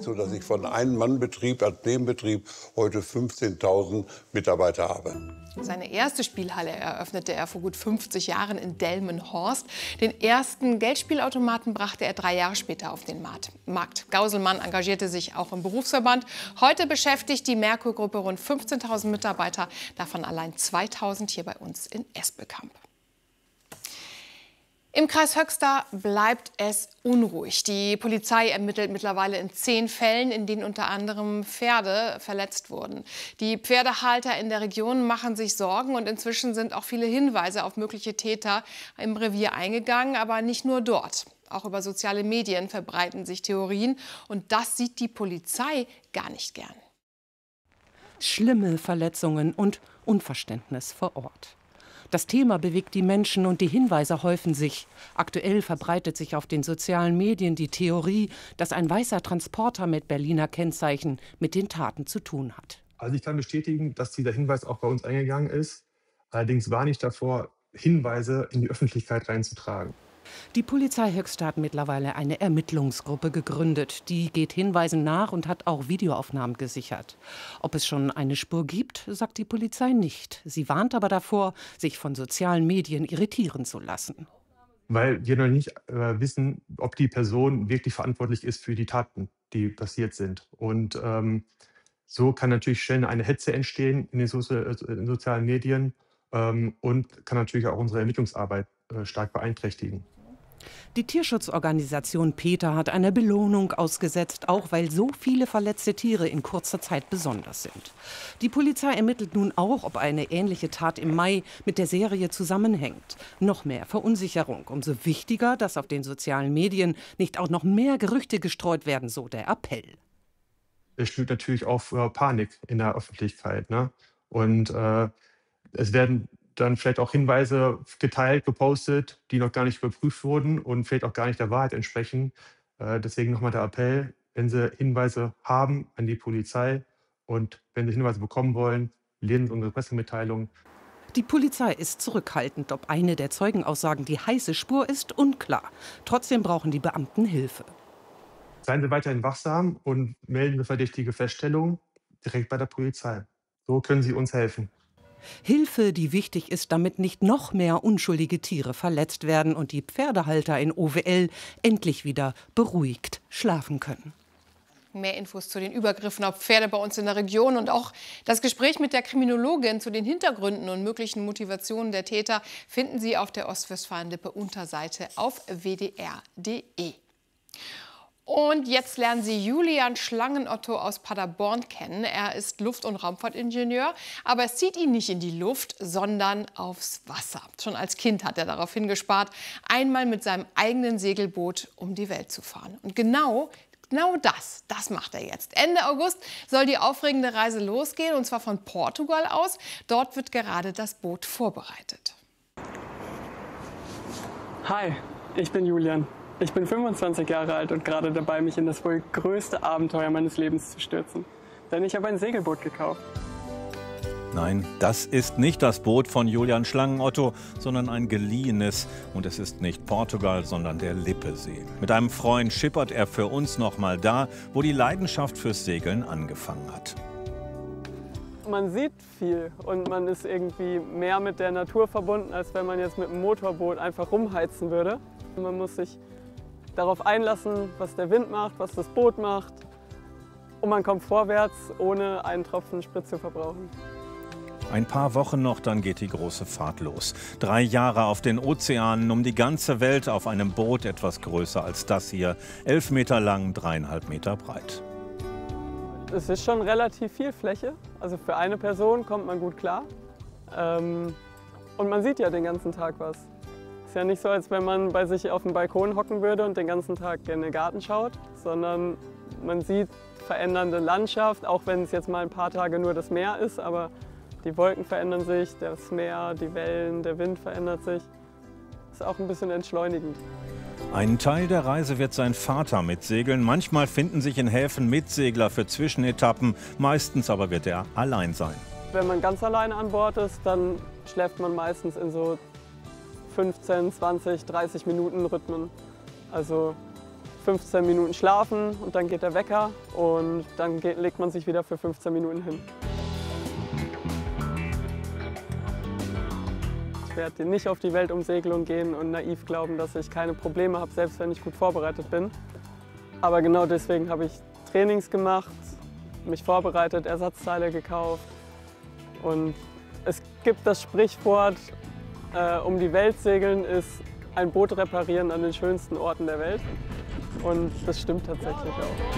sodass ich von Ein-Mann-Betrieb als Nebenbetrieb heute 15.000 Mitarbeiter habe. Seine erste Spielhalle eröffnete er vor gut 50 Jahren in Delmenhorst. Den ersten Geldspielautomaten brachte er 3 Jahre später auf den Markt. Gauselmann engagierte sich auch im Berufsverband. Heute beschäftigt die Merkur-Gruppe rund 15.000 Mitarbeiter, davon allein 2.000 hier bei uns in Espelkamp. Im Kreis Höxter bleibt es unruhig. Die Polizei ermittelt mittlerweile in 10 Fällen, in denen unter anderem Pferde verletzt wurden. Die Pferdehalter in der Region machen sich Sorgen und inzwischen sind auch viele Hinweise auf mögliche Täter im Revier eingegangen, aber nicht nur dort. Auch über soziale Medien verbreiten sich Theorien und das sieht die Polizei gar nicht gern. Schlimme Verletzungen und Unverständnis vor Ort. Das Thema bewegt die Menschen und die Hinweise häufen sich. Aktuell verbreitet sich auf den sozialen Medien die Theorie, dass ein weißer Transporter mit Berliner Kennzeichen mit den Taten zu tun hat. Also ich kann bestätigen, dass dieser Hinweis auch bei uns eingegangen ist. Allerdings war nicht davor, Hinweise in die Öffentlichkeit reinzutragen. Die Polizei Höxter hat mittlerweile eine Ermittlungsgruppe gegründet. Die geht Hinweisen nach und hat auch Videoaufnahmen gesichert. Ob es schon eine Spur gibt, sagt die Polizei nicht. Sie warnt aber davor, sich von sozialen Medien irritieren zu lassen. Weil wir noch nicht wissen, ob die Person wirklich verantwortlich ist für die Taten, die passiert sind. Und so kann natürlich schnell eine Hetze entstehen in den sozialen Medien und kann natürlich auch unsere Ermittlungsarbeit stark beeinträchtigen. Die Tierschutzorganisation PETA hat eine Belohnung ausgesetzt, auch weil so viele verletzte Tiere in kurzer Zeit besonders sind. Die Polizei ermittelt nun auch, ob eine ähnliche Tat im Mai mit der Serie zusammenhängt. Noch mehr Verunsicherung. Umso wichtiger, dass auf den sozialen Medien nicht auch noch mehr Gerüchte gestreut werden, so der Appell. Es stößt natürlich auf Panik in der Öffentlichkeit, ne? Und es werden dann vielleicht auch Hinweise geteilt, gepostet, die noch gar nicht überprüft wurden und vielleicht auch gar nicht der Wahrheit entsprechen. Deswegen nochmal der Appell, wenn Sie Hinweise haben, an die Polizei und wenn Sie Hinweise bekommen wollen, lesen Sie unsere Pressemitteilung. Die Polizei ist zurückhaltend. Ob eine der Zeugenaussagen die heiße Spur ist, unklar. Trotzdem brauchen die Beamten Hilfe. Seien Sie weiterhin wachsam und melden Sie verdächtige Feststellungen direkt bei der Polizei. So können Sie uns helfen. Hilfe, die wichtig ist, damit nicht noch mehr unschuldige Tiere verletzt werden und die Pferdehalter in OWL endlich wieder beruhigt schlafen können. Mehr Infos zu den Übergriffen auf Pferde bei uns in der Region und auch das Gespräch mit der Kriminologin zu den Hintergründen und möglichen Motivationen der Täter finden Sie auf der Ostwestfalen-Lippe-Unterseite auf wdr.de. Und jetzt lernen Sie Julian Schlangenotto aus Paderborn kennen. Er ist Luft- und Raumfahrtingenieur, aber es zieht ihn nicht in die Luft, sondern aufs Wasser. Schon als Kind hat er darauf hingespart, einmal mit seinem eigenen Segelboot um die Welt zu fahren. Und genau das macht er jetzt. Ende August soll die aufregende Reise losgehen, und zwar von Portugal aus. Dort wird gerade das Boot vorbereitet. Hi, ich bin Julian. Ich bin 25 Jahre alt und gerade dabei, mich in das wohl größte Abenteuer meines Lebens zu stürzen. Denn ich habe ein Segelboot gekauft. Nein, das ist nicht das Boot von Julian Schlangenotto, sondern ein geliehenes. Und es ist nicht Portugal, sondern der Lippesee. Mit einem Freund schippert er für uns noch mal da, wo die Leidenschaft fürs Segeln angefangen hat. Man sieht viel und man ist irgendwie mehr mit der Natur verbunden, als wenn man jetzt mit einem Motorboot einfach rumheizen würde. Man muss sich darauf einlassen, was der Wind macht, was das Boot macht. Und man kommt vorwärts, ohne einen Tropfen Sprit zu verbrauchen. Ein paar Wochen noch, dann geht die große Fahrt los. 3 Jahre auf den Ozeanen, um die ganze Welt auf einem Boot etwas größer als das hier. 11 Meter lang, 3,5 Meter breit. Es ist schon relativ viel Fläche. Also für eine Person kommt man gut klar. Und man sieht ja den ganzen Tag was. Ist ja nicht so, als wenn man bei sich auf dem Balkon hocken würde und den ganzen Tag in den Garten schaut, sondern man sieht verändernde Landschaft, auch wenn es jetzt mal ein paar Tage nur das Meer ist, aber die Wolken verändern sich, das Meer, die Wellen, der Wind verändert sich. Ist auch ein bisschen entschleunigend. Einen Teil der Reise wird sein Vater mitsegeln. Manchmal finden sich in Häfen Mitsegler für Zwischenetappen, meistens aber wird er allein sein. Wenn man ganz alleine an Bord ist, dann schläft man meistens in so 15, 20, 30 Minuten Rhythmen. Also 15 Minuten schlafen und dann geht der Wecker und dann legt man sich wieder für 15 Minuten hin. Ich werde nicht auf die Weltumsegelung gehen und naiv glauben, dass ich keine Probleme habe, selbst wenn ich gut vorbereitet bin. Aber genau deswegen habe ich Trainings gemacht, mich vorbereitet, Ersatzteile gekauft. Und es gibt das Sprichwort, um die Welt segeln ist ein Boot reparieren an den schönsten Orten der Welt. Und das stimmt tatsächlich auch.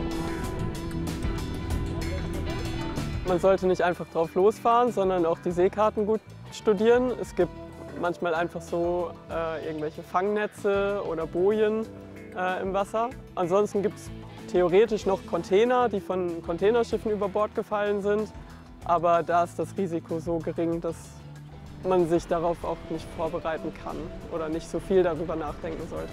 Man sollte nicht einfach drauf losfahren, sondern auch die Seekarten gut studieren. Es gibt manchmal einfach so irgendwelche Fangnetze oder Bojen im Wasser. Ansonsten gibt es theoretisch noch Container, die von Containerschiffen über Bord gefallen sind. Aber da ist das Risiko so gering, dass man sich darauf auch nicht vorbereiten kann oder nicht so viel darüber nachdenken sollte.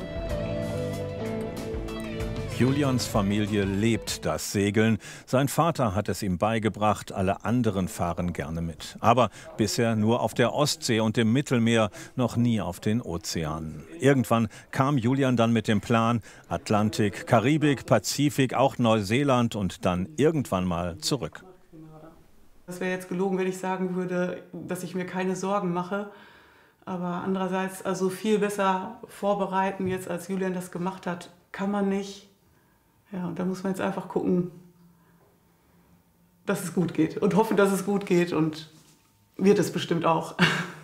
Julians Familie lebt das Segeln. Sein Vater hat es ihm beigebracht, alle anderen fahren gerne mit. Aber bisher nur auf der Ostsee und im Mittelmeer, noch nie auf den Ozeanen. Irgendwann kam Julian dann mit dem Plan, Atlantik, Karibik, Pazifik, auch Neuseeland und dann irgendwann mal zurück. Es wäre jetzt gelogen, wenn ich sagen würde, dass ich mir keine Sorgen mache. Aber andererseits, also viel besser vorbereiten, jetzt als Julian das gemacht hat, kann man nicht. Ja, und da muss man jetzt einfach gucken, dass es gut geht und hoffen, dass es gut geht und wird es bestimmt auch.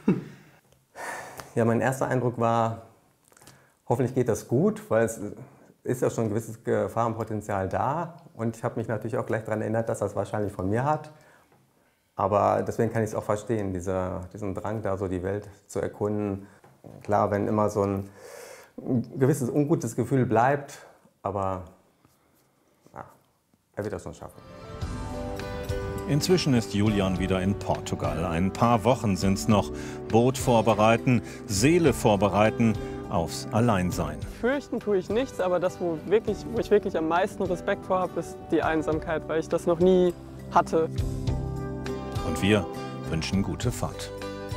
Ja, mein erster Eindruck war, hoffentlich geht das gut, weil es ist ja schon ein gewisses Gefahrenpotenzial da. Und ich habe mich natürlich auch gleich daran erinnert, dass das wahrscheinlich von mir hat. Aber deswegen kann ich es auch verstehen, diesen Drang, da so die Welt zu erkunden. Klar, wenn immer so ein gewisses ungutes Gefühl bleibt, aber ja, er wird das schon schaffen. Inzwischen ist Julian wieder in Portugal. Ein paar Wochen sind's noch. Boot vorbereiten, Seele vorbereiten aufs Alleinsein. Fürchten tue ich nichts, aber das, wo ich wirklich am meisten Respekt vor habe, ist die Einsamkeit, weil ich das noch nie hatte. Und wir wünschen gute Fahrt.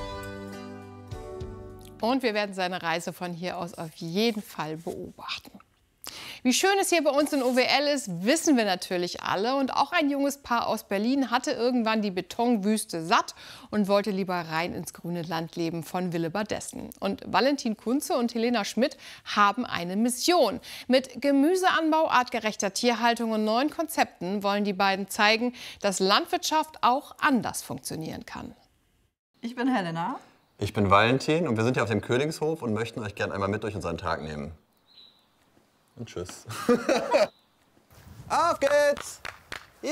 Und wir werden seine Reise von hier aus auf jeden Fall beobachten. Wie schön es hier bei uns in OWL ist, wissen wir natürlich alle. Und auch ein junges Paar aus Berlin hatte irgendwann die Betonwüste satt und wollte lieber rein ins grüne Land leben von Willebadessen. Und Valentin Kunze und Helena Schmidt haben eine Mission. Mit Gemüseanbau, artgerechter Tierhaltung und neuen Konzepten wollen die beiden zeigen, dass Landwirtschaft auch anders funktionieren kann. Ich bin Helena. Ich bin Valentin und wir sind hier auf dem Königshof und möchten euch gerne einmal mit durch unseren Tag nehmen. Und tschüss. Auf geht's!